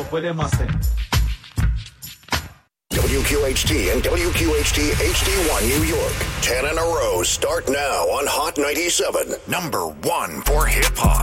What them must say? WQHT and WQHT HD1 New York. 10 in a row start now on Hot 97. Number 1 for hip hop.